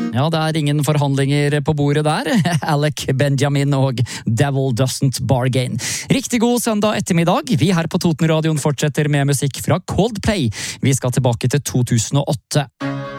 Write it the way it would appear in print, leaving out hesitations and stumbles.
Ja, det ingen forhandlinger på bordet der. Alec Benjamin og Devil Doesn't Bargain. Riktig god søndag ettermiddag. Vi her på Toten-radioen fortsetter med musikk fra Coldplay. Vi skal tilbake til 2008.